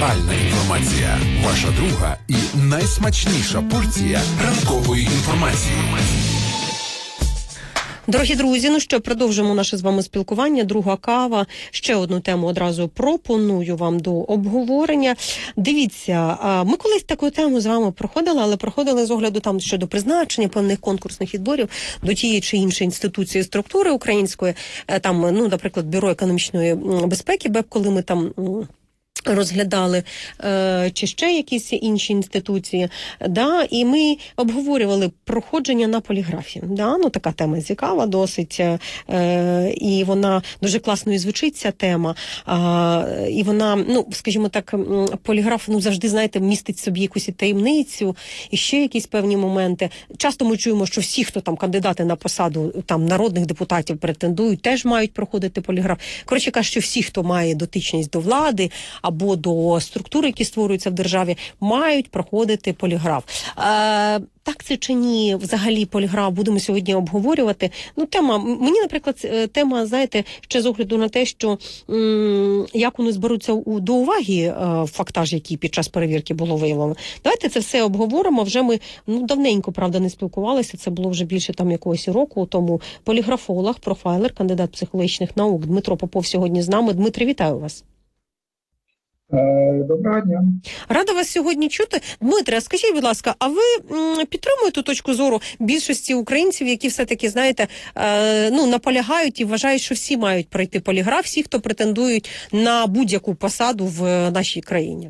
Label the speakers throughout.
Speaker 1: Актуальна інформація. Ваша друга і найсмачніша порція ранкової інформації.
Speaker 2: Дорогі друзі, ну що, продовжимо наше з вами спілкування. Друга кава. Ще одну тему одразу пропоную вам до обговорення. Дивіться, ми колись таку тему з вами проходили, але проходили з огляду там щодо призначення певних конкурсних відборів до тієї чи іншої інституції структури української. Там, ну, наприклад, Бюро економічної безпеки, БЕП, коли ми там розглядали, чи ще якісь інші інституції, да, і ми обговорювали проходження на поліграфі. Да? Ну, така тема цікава досить, і вона дуже класно і звучить, ця тема, і вона, ну, скажімо так, поліграф, ну, завжди, знаєте, містить собі якусь таємницю, і ще якісь певні моменти. Часто ми чуємо, що всі, хто там кандидати на посаду там народних депутатів претендують, теж мають проходити поліграф. Коротше кажучи, що всі, хто має дотичність до влади, або до структури, які створюються в державі, мають проходити поліграф. Так це чи ні, взагалі поліграф будемо сьогодні обговорювати. Ну, тема, мені, наприклад, тема, знаєте, ще з огляду на те, що як вони зберуться до уваги фактаж, який під час перевірки було виявлено. Давайте це все обговоримо. Вже ми, ну, давненько, правда, не спілкувалися, це було вже більше там якогось року тому. Поліграфолог, профайлер, кандидат психологічних наук Дмитро Попов сьогодні з нами. Дмитре, вітаю вас.
Speaker 3: Доброго дня.
Speaker 2: Рада вас сьогодні чути. Дмитре, скажіть, будь ласка, а ви підтримуєте точку зору більшості українців, які все-таки, знаєте, ну, наполягають і вважають, що всі мають пройти поліграф, всі, хто претендують на будь-яку посаду в нашій країні?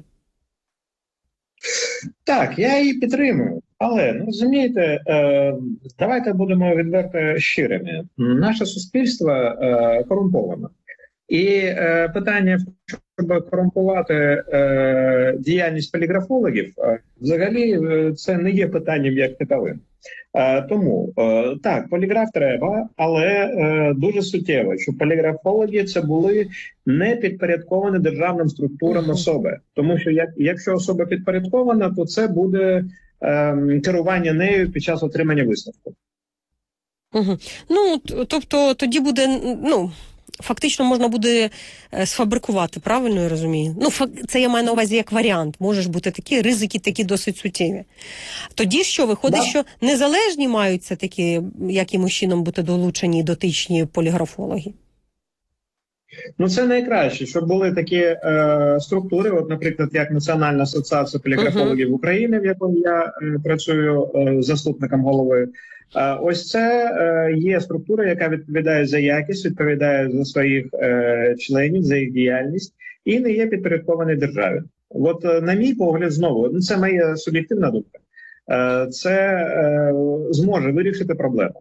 Speaker 3: Так, я її підтримую. Але, ну, розумієте, давайте будемо відверто щирими. Наше суспільство корумповане. І питання, щоб корумпувати діяльність поліграфологів, взагалі це не є питанням як таковим. Тому, так, поліграф треба, але дуже суттєво, що поліграфологи це були не підпорядковані державним структурам особи. Тому що якщо особа підпорядкована, то це буде керування нею під час отримання висновку.
Speaker 2: Ну, тобто тоді буде, ну, фактично можна буде сфабрикувати, правильно я розумію? Ну, це я маю на увазі як варіант. Можуть бути такі ризики, такі досить суттєві. Тоді що, виходить, що незалежні мають це такі, якимось чином бути долучені дотичні поліграфологи?
Speaker 3: Ну, це найкраще, щоб були такі структури, от, наприклад, як Національна асоціація поліграфологів України, в якому я працюю заступником голови. Ось це є структура, яка відповідає за якість, відповідає за своїх членів, за їх діяльність і не є підпорядкований державі. От, на мій погляд, знову, це моя суб'єктивна думка, це зможе вирішити проблему.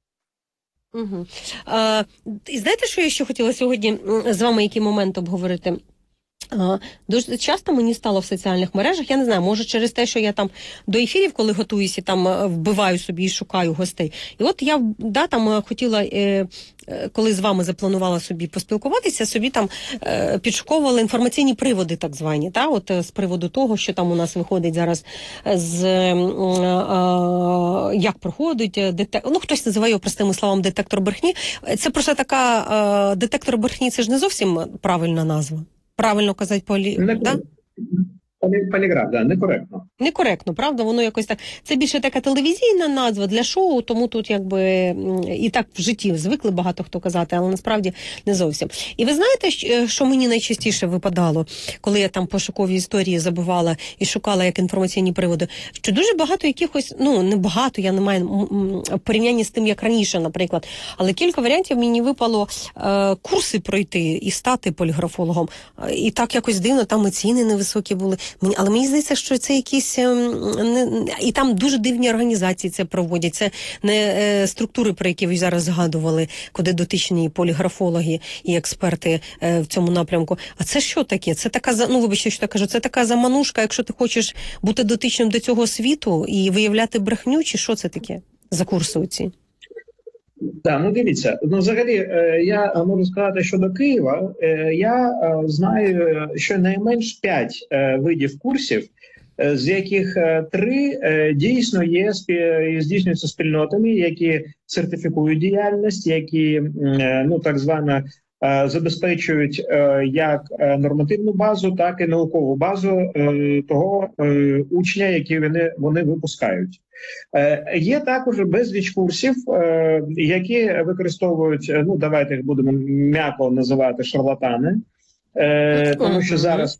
Speaker 2: І знаєте, що я ще хотіла сьогодні з вами який момент обговорити? Дуже часто мені стало в соціальних мережах, я не знаю, може через те, що я там до ефірів, коли готуюся, там вбиваю собі і шукаю гостей. І от я, да, там хотіла, коли з вами запланувала собі поспілкуватися, собі там підшуковувала інформаційні приводи, так звані, та, от з приводу того, що там у нас виходить зараз як проходить ну, хтось називає його простими словами детектор брехні. Це просто така, детектор брехні, це ж не зовсім правильна назва. Правильно казати,
Speaker 3: поліграф, да, некоректно.
Speaker 2: Некоректно, правда? Воно якось так. Це більше така телевізійна назва для шоу, тому тут якби і так в житті звикли багато хто казати, але насправді не зовсім. І ви знаєте, що мені найчастіше випадало, коли я там пошукові історії забивала і шукала як інформаційні приводи, що дуже багато якихось, ну не багато, я не маю порівняння з тим, як раніше, наприклад, але кілька варіантів мені випало курси пройти і стати поліграфологом. І так якось дивно, там і ціни невисокі були. Але мені здається, що це якісь... І там дуже дивні організації це проводять. Це не структури, про які ви зараз згадували, куди дотичні поліграфологи і експерти в цьому напрямку. А це що таке? Це така, ну вибачте, що так кажу, це така заманушка, якщо ти хочеш бути дотичним до цього світу і виявляти брехню, чи що це таке за курси оці?
Speaker 3: Так, ну дивіться, ну взагалі я можу сказати щодо Києва, я знаю щонайменш 5 видів курсів, з яких 3 дійсно здійснюються спільнотами, які сертифікують діяльність, які, ну так звана забезпечують як нормативну базу, так і наукову базу того учня, який вони випускають. Є також безліч курсів, які використовують, ну давайте їх будемо м'яко називати шарлатани, тому що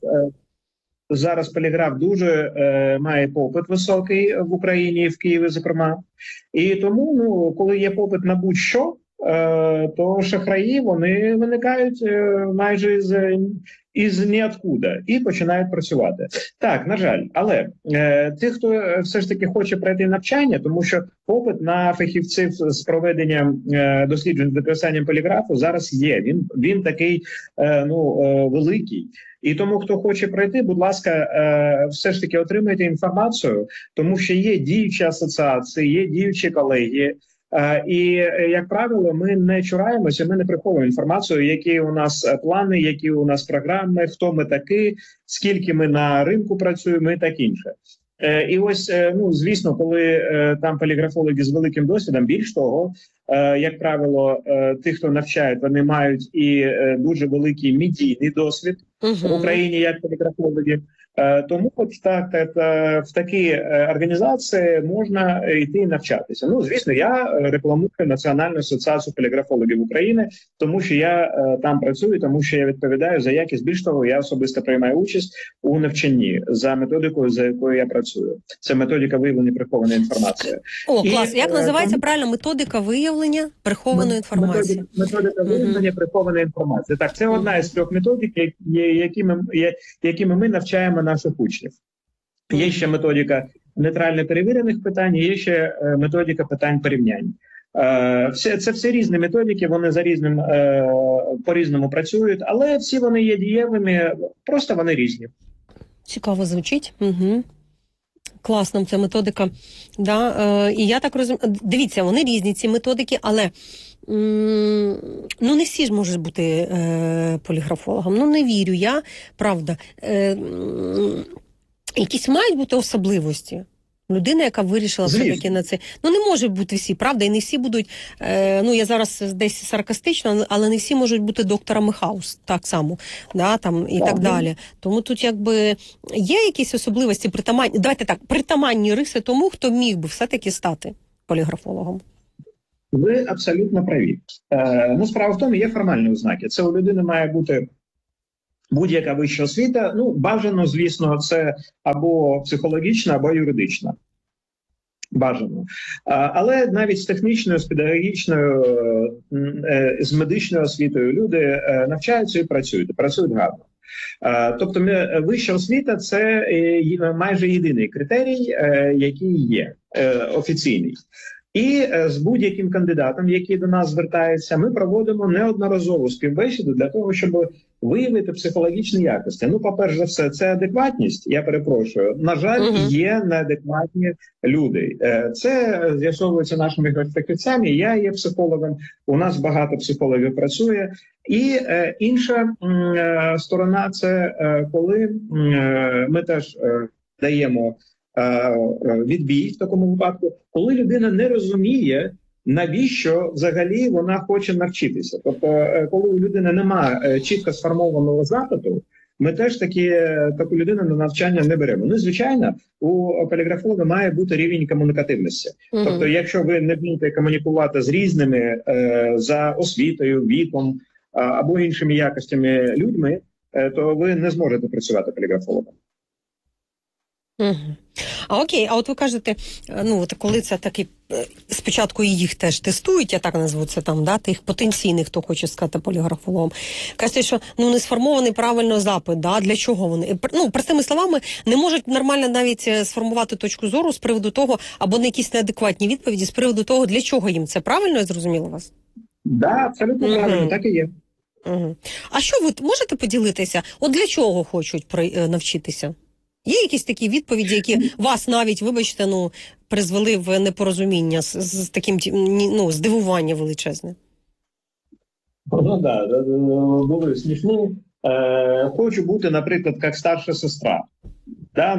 Speaker 3: зараз поліграф дуже має попит високий в Україні, в Києві, зокрема. І тому, ну, коли є попит на будь-що, то шахраї, вони виникають майже із ніоткуда і починають працювати. Так, на жаль, але тих, хто все ж таки хоче пройти навчання, тому що попит на фахівців з проведенням досліджень з використанням поліграфу зараз є. Він такий великий. І тому, хто хоче пройти, будь ласка, все ж таки отримайте інформацію, тому що є діючі асоціації, є діючі колегії. І, як правило, ми не чураємося, ми не приховуємо інформацію, які у нас плани, які у нас програми, хто ми такі, скільки ми на ринку працюємо і так інше. І ось, звісно, коли там поліграфологи з великим досвідом, більш того, як правило, тих, хто навчають, вони мають і дуже великий медійний досвід в Україні як поліграфологи. Тому в такі організації можна йти і навчатися. Ну, звісно, я рекламую Національну асоціацію поліграфологів України, тому що я там працюю, тому що я відповідаю за якість. Більш того, я особисто приймаю участь у навчанні за методикою, за якою я працюю. Це методика виявлення прихованої інформації.
Speaker 2: О, клас! Як називається правильно методика виявлення прихованої інформації?
Speaker 3: Методика виявлення прихованої інформації. Так, це одна із 3 методик, якими ми навчаємо наших учнів. Є ще методика нейтрально перевірених питань, є ще методика питань порівнянь. Це все різні методики, вони по-різному працюють, але всі вони є дієвими, просто вони різні.
Speaker 2: Цікаво звучить. Угу. Класно, ця методика. Да, і я так розумію, дивіться, вони різні, ці методики, але не всі ж можуть бути поліграфологом. Ну, не вірю я, правда. Якісь мають бути особливості. Людина, яка вирішила все-таки на це. Ну, не можуть бути всі, правда, і не всі будуть, я зараз десь саркастично, але не всі можуть бути докторами Хаус, так само, да, там, і так далі. Тому тут, якби, є якісь особливості, притаманні риси тому, хто міг би все-таки стати поліграфологом.
Speaker 3: Ви абсолютно праві. Справа в тому, є формальні ознаки. Це у людини має бути будь-яка вища освіта. Ну, бажано, звісно, це або психологічна, або юридична. Бажано. Але навіть з технічною, з педагогічною, з медичною освітою люди навчаються і працюють гарно. Тобто вища освіта – це майже єдиний критерій, який є офіційний. І з будь-яким кандидатом, який до нас звертається, ми проводимо неодноразову співбесіду для того, щоб виявити психологічні якості. Ну, по-перше за все, це адекватність, я перепрошую. На жаль, є неадекватні люди. Це з'ясовується нашими фахівцями, я є психологом, у нас багато психологів працює. І інша сторона – це коли ми теж даємо відбій в такому випадку, коли людина не розуміє, навіщо взагалі вона хоче навчитися. Тобто, коли у людини немає чітко сформованого запиту, ми теж таку людину на навчання не беремо. Ну, звичайно, у поліграфолога має бути рівень комунікативності. Тобто, якщо ви не вмієте комунікувати з різними за освітою, віком або іншими якостями людьми, то ви не зможете працювати поліграфологом.
Speaker 2: Окей, а от ви кажете, коли це таки, спочатку їх теж тестують, я так назву це там, да, тих потенційних, хто хоче стати поліграфологом, кажете, що не сформований правильно запит, да, для чого вони, простими словами, не можуть нормально навіть сформувати точку зору з приводу того, або на якісь неадекватні відповіді з приводу того, для чого їм це, правильно я зрозуміла вас?
Speaker 3: Да, абсолютно правильно, так і є.
Speaker 2: А що ви можете поділитися, от для чого хочуть навчитися? Є якісь такі відповіді, які вас навіть, вибачте, призвели в непорозуміння з таким, здивування величезне?
Speaker 3: Були смішні. Хочу бути, наприклад, як старша сестра. Да,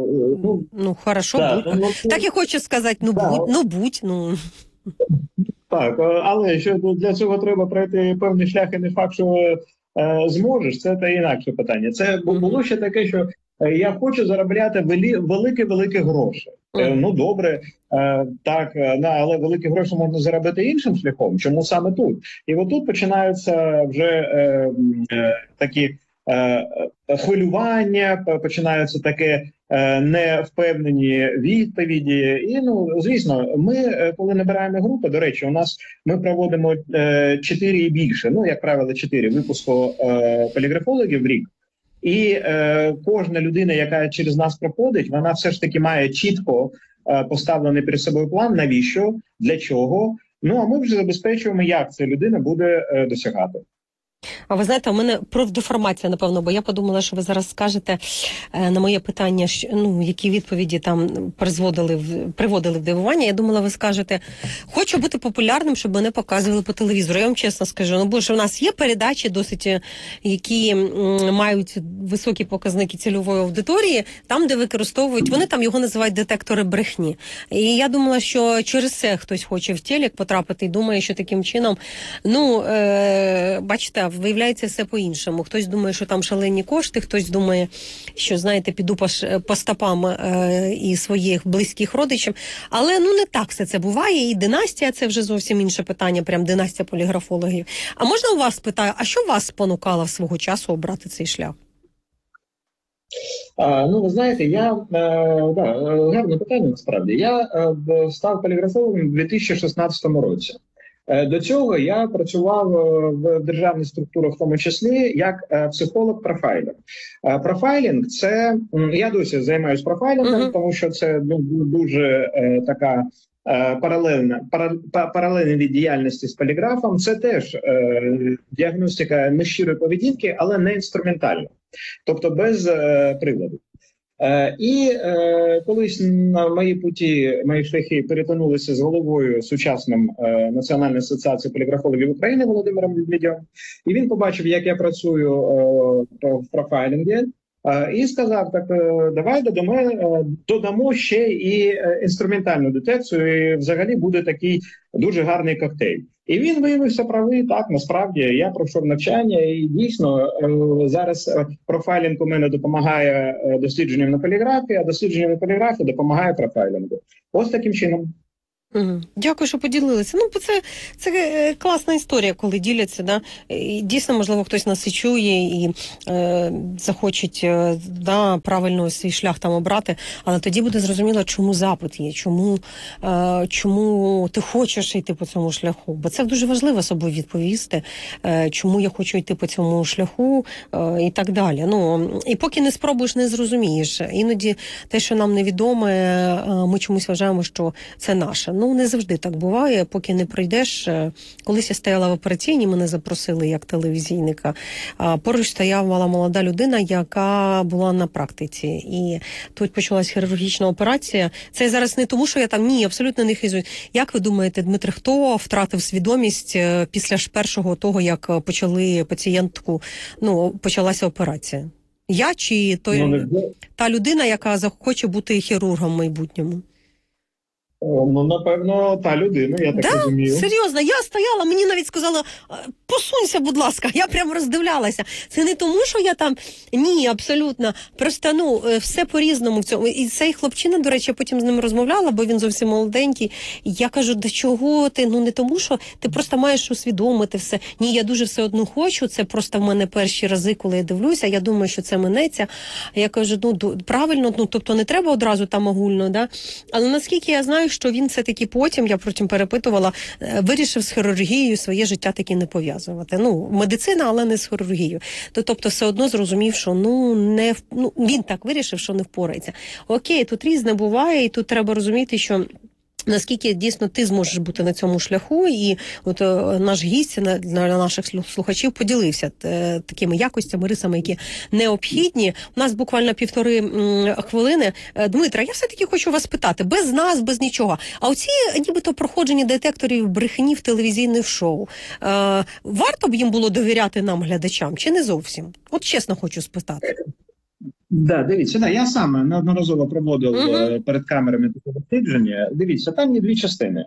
Speaker 2: хорошо, будь. Так і хочу сказати, будь.
Speaker 3: Так, але що для цього треба пройти певний шлях, і не факт, що зможеш, це та інакше питання. Це було ще таке, що я хочу заробляти великі гроші. Ну добре, так, але великі гроші можна заробити іншим шляхом. Чому саме тут? І отут починаються вже такі хвилювання, починаються таке невпевнені відповіді. І, ну, звісно, ми, коли набираємо групи, до речі, ми проводимо 4 і більше, ну, як правило, 4 випуску поліграфологів в рік. І кожна людина, яка через нас проходить, вона все ж таки має чітко поставлений перед собою план, навіщо, для чого. Ну, а ми вже забезпечуємо, як ця людина буде досягати.
Speaker 2: А ви знаєте, у мене профдеформація, напевно, бо я подумала, що ви зараз скажете на моє питання, ну, які відповіді там приводили в дивування. Я думала, ви скажете, хочу бути популярним, щоб мене показували по телевізору. Я вам чесно скажу, ну, бо ж у нас є передачі досить, які мають високі показники цільової аудиторії, там, де використовують, вони там його називають детектори брехні. І я думала, що через це хтось хоче в телек потрапити і думає, що таким чином, ну, бачите, виявляється все по-іншому. Хтось думає, що там шалені кошти, хтось думає, що, знаєте, піду по стопам і своїх близьких родичів. Але, ну, не так все це буває. І династія – це вже зовсім інше питання, прям династія поліграфологів. А можна у вас спитаю, а що вас спонукало свого часу обрати цей шлях?
Speaker 3: Ну, ви знаєте, гарне питання, насправді. Я став поліграфологом у 2016 році. До цього я працював в державній структурі, в тому числі, як психолог-профайлер. Профайлінг – це, я досі займаюся профайлінгом, тому що це дуже така паралельна від діяльності з поліграфом. Це теж діагностика нещирої поведінки, але не інструментальна, тобто без приладу. І колись на мої шляхи перетинулися з головою сучасним Національної асоціації поліграфологів України Володимиром Медведєвим. І він побачив, як я працюю в профайлінгі, і сказав, так, давай додамо ще і інструментальну детекцію, і взагалі буде такий дуже гарний коктейль. І він виявився правий, так, насправді, я пройшов навчання, і дійсно зараз профайлінг у мене допомагає дослідженням на поліграфі, а дослідження на поліграфі допомагає профайлінгу. Ось таким чином.
Speaker 2: Дякую, що поділилися. Ну, це класна історія, коли діляться, да? І дійсно, можливо, хтось нас і чує і захочуть правильно свій шлях там обрати, але тоді буде зрозуміло, чому запит є, чому ти хочеш йти по цьому шляху. Бо це дуже важливо собою відповісти, чому я хочу йти по цьому шляху і так далі. Ну, і поки не спробуєш, не зрозумієш. Іноді те, що нам невідоме, ми чомусь вважаємо, що це наше. Ну, не завжди так буває, поки не пройдеш. Колись я стояла в операційній, мене запросили як телевізійника. Поруч стояла молода людина, яка була на практиці. І тут почалась хірургічна операція. Це зараз не тому, що я там, ні, абсолютно не хизую. Як ви думаєте, Дмитре, хто втратив свідомість після першого того, як почали пацієнтку, почалася операція? Я чи та людина, яка захоче бути хірургом в майбутньому?
Speaker 3: Ну, напевно, та людина, я так розумію.
Speaker 2: Серйозно, я стояла, мені навіть сказали, посунься, будь ласка, я прям роздивлялася. Це не тому, що я там, ні, абсолютно, просто, все по-різному в цьому. І цей хлопчина, до речі, я потім з ним розмовляла, бо він зовсім молоденький, і я кажу, до чого ти? Ну, не тому, що ти просто маєш усвідомити все. Ні, я дуже все одно хочу, це просто в мене перші рази, коли я дивлюся, я думаю, що це минеться. Я кажу, правильно, тобто не треба одразу там огульно, да? Але наскільки я знаю, що він все-таки потім, я потім перепитувала, вирішив з хірургією своє життя таки не пов'язувати. Медицина, але не з хірургією. Тобто все одно зрозумів, що він так вирішив, що не впорається. Окей, тут різне буває, і тут треба розуміти, що наскільки дійсно ти зможеш бути на цьому шляху, і от наш гість для наших слухачів поділився такими якостями, рисами, які необхідні. У нас буквально 1,5 хвилини. Дмитре, я все-таки хочу вас питати, без нас, без нічого. А оці нібито проходження детекторів брехні в телевізійних шоу, варто б їм було довіряти нам, глядачам, чи не зовсім? От чесно хочу спитати.
Speaker 3: Дивіться, я сам неодноразово проводив перед камерами таке дослідження. Дивіться, там є дві частини.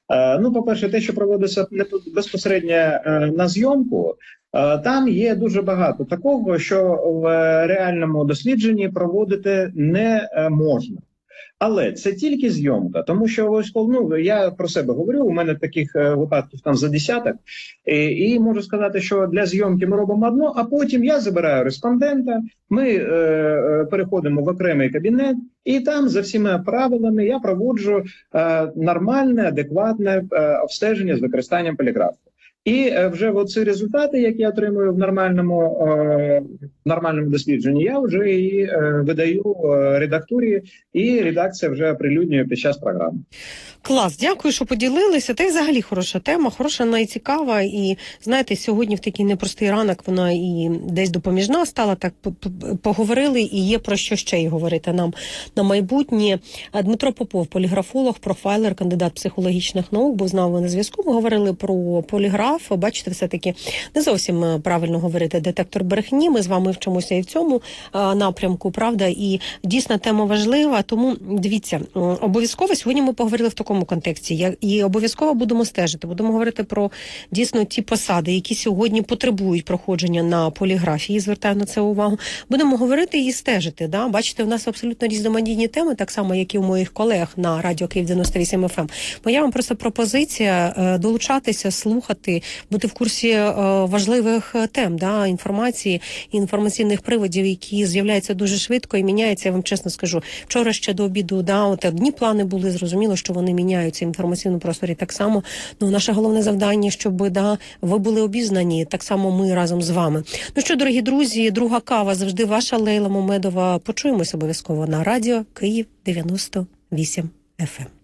Speaker 3: Ну, по-перше, те, що проводиться безпосередньо на зйомку, там є дуже багато такого, що в реальному дослідженні проводити не можна. Але це тільки зйомка, тому що ось, ну, я про себе говорю, у мене таких випадків там за десяток, і можу сказати, що для зйомки ми робимо одно, а потім я забираю респондента, ми переходимо в окремий кабінет, і там за всіма правилами я проводжу нормальне, адекватне обстеження з використанням поліграфу. І вже оці результати, які я отримую в нормальному дослідженні, я вже і видаю редактурі, і редакція вже оприлюднює під час програми.
Speaker 2: Клас, дякую, що поділилися. Та й взагалі хороша тема, хороша, найцікава. І, знаєте, сьогодні в такий непростий ранок вона і десь допоміжна стала, так поговорили, і є про що ще й говорити нам на майбутнє. Дмитро Попов, поліграфолог, профайлер, кандидат психологічних наук, був з нами на зв'язку. Ми говорили про поліграф. Бачите, все-таки не зовсім правильно говорити детектор брехні. Ми з вами вчимося і в цьому напрямку, правда? І дійсно тема важлива, тому дивіться, обов'язково сьогодні ми поговорили в такому контексті. І обов'язково будемо стежити. Будемо говорити про дійсно ті посади, які сьогодні потребують проходження на поліграфії. Звертаю на це увагу. Будемо говорити і стежити. Да? Бачите, у нас абсолютно різноманітні теми, так само, як і у моїх колег на Радіо Київ 98 FM. Моя вам просто пропозиція долучатися, слухати, бути в курсі важливих тем, да? Інформації, інформаційних приводів, які з'являються дуже швидко і міняються. Я вам чесно скажу, вчора ще до обіду, да, от одні плани були, зрозуміло, що вони міняються в інформаційному просторі так само. Ну, наше головне завдання, щоб ви були обізнані, так само ми разом з вами. Ну що, дорогі друзі, друга кава завжди ваша, Лейла Мамедова. Почуємось обов'язково на Радіо Київ 98 FM.